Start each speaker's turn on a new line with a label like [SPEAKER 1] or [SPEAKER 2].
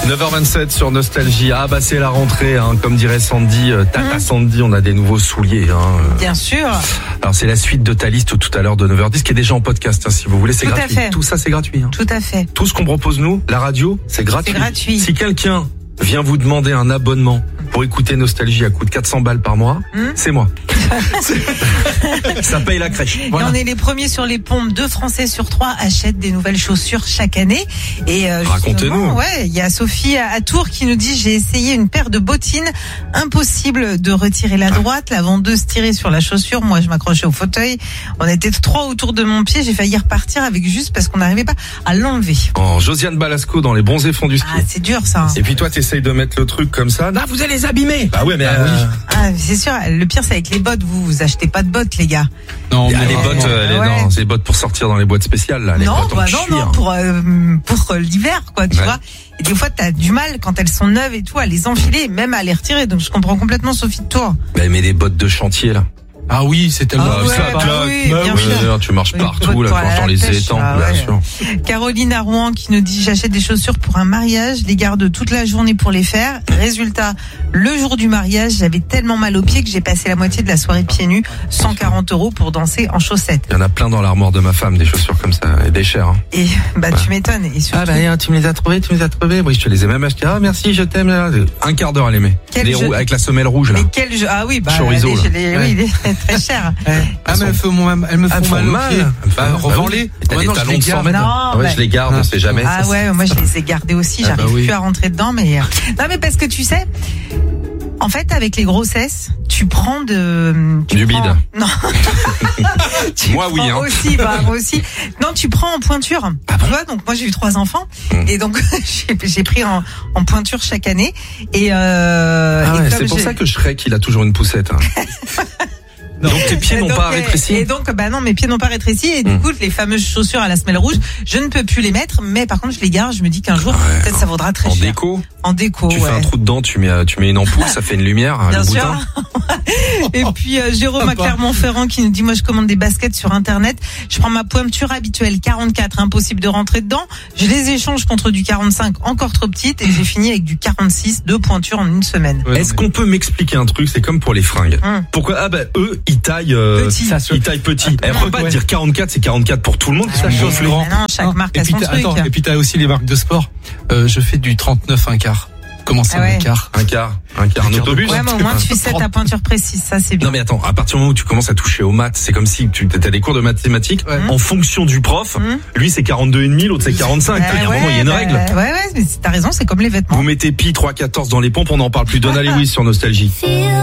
[SPEAKER 1] 9h27 sur Nostalgie. Ah bah c'est la rentrée, hein. Comme dirait Sandy, Tata Sandy, on a des nouveaux souliers. Hein.
[SPEAKER 2] Bien sûr.
[SPEAKER 1] Alors c'est la suite de ta liste tout à l'heure de 9h10 qui est déjà en podcast, hein, si vous voulez, c'est
[SPEAKER 2] tout
[SPEAKER 1] gratuit.
[SPEAKER 2] À fait.
[SPEAKER 1] Tout ça c'est gratuit. Hein.
[SPEAKER 2] Tout à fait.
[SPEAKER 1] Tout ce qu'on propose nous, la radio, c'est gratuit.
[SPEAKER 2] C'est gratuit.
[SPEAKER 1] Si quelqu'un vient vous demander un abonnement pour écouter Nostalgie à coût de 400 balles par mois, c'est moi. Ça paye la crèche. Voilà.
[SPEAKER 2] Et on est les premiers sur les pompes. 2 Français sur 3 achètent des nouvelles chaussures chaque année. Et
[SPEAKER 1] racontez-nous.
[SPEAKER 2] Ouais, il y a Sophie à Tours qui nous dit: j'ai essayé une paire de bottines, impossible de retirer la droite, la vendeuse tirait sur la chaussure, moi je m'accrochais au fauteuil. On était 3 autour de mon pied, j'ai failli repartir avec juste parce qu'on n'arrivait pas à l'enlever.
[SPEAKER 1] Oh, Josiane Balasco dans les bronzés fonds du ski.
[SPEAKER 2] Ah, c'est dur ça.
[SPEAKER 1] Et puis toi t'essayes de mettre le truc comme ça. Là vous allez les abîmer. Bah ouais mais oui.
[SPEAKER 2] Ah, c'est sûr, le pire c'est avec les bottes, vous achetez pas de bottes les gars.
[SPEAKER 1] Non, mais les bottes, non, c'est les bottes pour sortir dans les boîtes spéciales là. Les
[SPEAKER 2] non,
[SPEAKER 1] bottes en cuir.
[SPEAKER 2] non, pour l'hiver quoi, tu vois. Et des fois t'as du mal quand elles sont neuves et tout à les enfiler, même à les retirer. Donc je comprends complètement Sophie de Tours.
[SPEAKER 1] Mais des bottes de chantier là.
[SPEAKER 3] Ah oui, c'est tellement
[SPEAKER 1] tu marches partout là, quand les étangs, bien sûr.
[SPEAKER 2] Caroline à Rouen qui nous dit: j'achète des chaussures pour un mariage, les garde toute la journée pour les faire. Résultat, le jour du mariage, j'avais tellement mal aux pieds que j'ai passé la moitié de la soirée pieds nus, 140 € pour danser en chaussettes.
[SPEAKER 1] Il y en a plein dans l'armoire de ma femme, des chaussures comme ça, et des chères. Hein.
[SPEAKER 2] Et tu m'étonnes. Et surtout...
[SPEAKER 1] tu me les as trouvées, Oui, je te les ai même achetées. Ah merci, je t'aime. Un quart d'heure à les mettre. Avec la semelle rouge là.
[SPEAKER 2] Mais quel jeu? Ah oui,
[SPEAKER 1] chorizo,
[SPEAKER 2] oui, il est très cher.
[SPEAKER 3] Ah mais elles me font mal. Revends-les.
[SPEAKER 1] T'as des talons de 100 mètres. Je les garde, on sait jamais.
[SPEAKER 2] Ah ouais, moi je les ai gardés aussi. J'arrive plus à rentrer dedans, mais non, mais parce que tu sais, en fait, avec les grossesses, tu prends
[SPEAKER 1] du bide.
[SPEAKER 2] Non.
[SPEAKER 1] Moi oui. Hein.
[SPEAKER 2] Moi aussi. Non, tu prends en pointure. Tu vois, donc moi j'ai eu 3 enfants et donc j'ai pris en pointure chaque année. Et
[SPEAKER 1] c'est pour ça que Shrek il a toujours une poussette. Hein. Donc tes pieds n'ont pas rétréci.
[SPEAKER 2] Et donc non, mes pieds n'ont pas rétréci et du coup les fameuses chaussures à la semelle rouge, je ne peux plus les mettre, mais par contre je les garde, je me dis qu'un jour peut-être ça vaudra très cher. En déco.
[SPEAKER 1] Tu fais un trou dedans, tu mets une ampoule, ça fait une lumière.
[SPEAKER 2] Bien sûr. Et puis Jérôme à Clermont-Ferrand qui nous dit: moi je commande des baskets sur internet, je prends ma pointure habituelle 44, impossible de rentrer dedans, je les échange contre du 45 encore trop petite et j'ai fini avec du 46, 2 pointures en une semaine.
[SPEAKER 1] Est-ce qu'on peut m'expliquer un truc? C'est comme pour les fringues. Pourquoi eux ils taillent petit. Ils taillent petit. Elle peut pas dire 44, c'est 44 pour tout le monde.
[SPEAKER 3] Ça chauffe grand.
[SPEAKER 2] Non, chaque marque a son truc.
[SPEAKER 3] Et puis t'as aussi les marques de sport. Je fais du 39 un quart. Comment ça, un quart?
[SPEAKER 1] Un quart, un autobus.
[SPEAKER 2] Ouais, mais au moins tu sais ta pointure précise, ça c'est bien.
[SPEAKER 1] Non mais attends, à partir du moment où tu commences à toucher aux maths, c'est comme si tu as des cours de mathématiques en fonction du prof. Lui c'est 42,5, l'autre c'est 45. Il y a un moment, il y a une règle.
[SPEAKER 2] Ouais, mais t'as raison, c'est comme les vêtements.
[SPEAKER 1] Vous mettez pi 3,14 dans les pompes, on n'en parle plus. Donna Lewis sur Nostalgie.